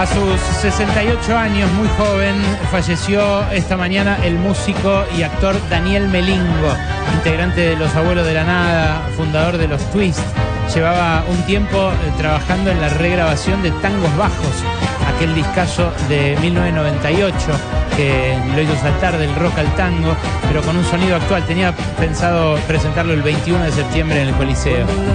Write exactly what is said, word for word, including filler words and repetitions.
A sus sesenta y ocho años, muy joven, falleció esta mañana el músico y actor Daniel Melingo, integrante de Los Abuelos de la Nada, fundador de Los Twist. Llevaba un tiempo eh, trabajando en la regrabación de Tangos Bajos, aquel discazo de mil novecientos noventa y ocho que lo hizo saltar del rock al tango, pero con un sonido actual. Tenía pensado presentarlo el veintiuno de septiembre en el Coliseo.